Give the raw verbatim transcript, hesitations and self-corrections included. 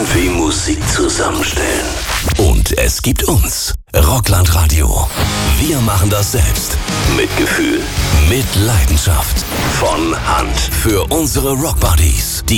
wie Musik zusammenstellen. Und es gibt uns, Rockland Radio. Wir machen das selbst. Mit Gefühl, mit Leidenschaft. Von Hand. Für unsere Rockbuddies.